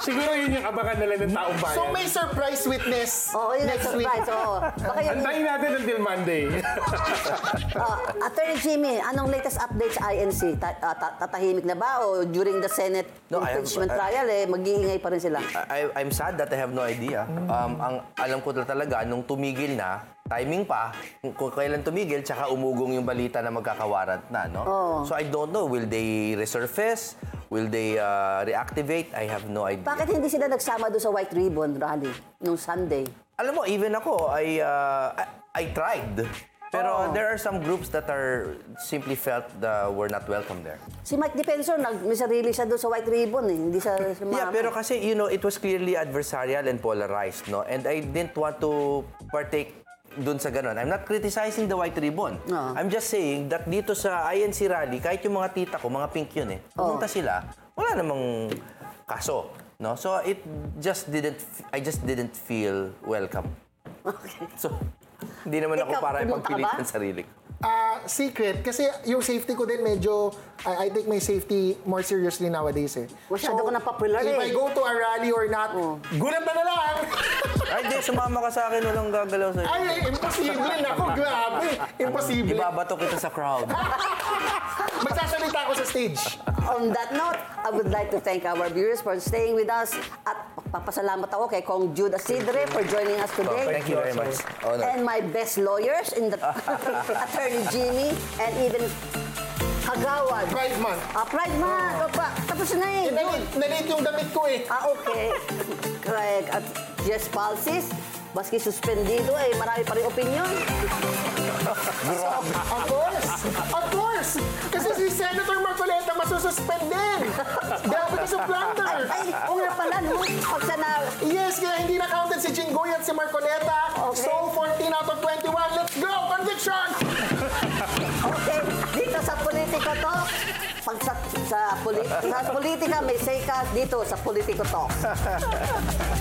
Siguro yun yung abangan nila ng taong bayan. So may surprise witness Oo, yun ang next week. surprise. Oo. Baka yung, Antayin natin until Monday. Attorney Jimmy, anong latest update sa INC? Tatahimik na ba? O during the Senate No, impeachment trial, mag-iingay pa rin sila? I'm sad that I have no idea. Ang alam ko talaga, nung tumigil na, timing pa, kung kailan tumigil, tsaka umugong yung balita na magkakawarrant na, no? Oo. So I don't know, will they resurface? Will they reactivate? I have no idea. Bakit hindi sila nagsama doon sa White Ribbon rally nung Sunday? Alam mo, even ako, I tried. Pero there are some groups that are simply felt were not welcome there. Si Mike Defensor, may sarili siya doon sa White Ribbon eh. Hindi sa Yeah, pero kasi, it was clearly adversarial and polarized, no? And I didn't want to partake dun sa ganun. I'm not criticizing the White Ribbon. I'm just saying that dito sa INC rally, kahit yung mga tita ko, mga pink yun eh, pumunta sila, wala namang kaso, no? So I just didn't feel welcome. Okay. So, hindi naman ako Ikaw, para pumunta ka ipagpilit ba? ng sarili ko. Secret, kasi yung safety ko din medyo, I take my safety more seriously nowadays eh. Masyado ka na popular if eh. I go to a rally or not, gulat na lang! Ay, di, sumama ka sa akin, walang gagalaw sa'yo. Ay, imposible na ako, grabe! Imposible. Ibabato kita sa crowd. Magsasalita ako sa stage. On that note, I would like to thank our viewers for staying with us at papasalamat ako kay Kong Jude Asidre for joining us today. Thank you very much. Honor. And my best lawyers in the Attorney Jimmy and even Kagawad. Pride month. Pride Month. Opa, tapos na eh. Nalit yung damit ko eh. Okay. Craig at Jess Palsis, baski suspendido eh, marami pa rin opinion. Of course! Of course! Kasi si Senator Marcoleta masususpend din! Dahil because of plunder! Ay, oo nga pala, no? Pag sa na... Yes, kaya hindi na-counted si Jinggoy at si Marcoleta. Okay. So, 14 out of 21. Let's go! Conviction! Okay, dito sa Politiko Talk, pag sa politika may say ka dito sa Politiko Talk.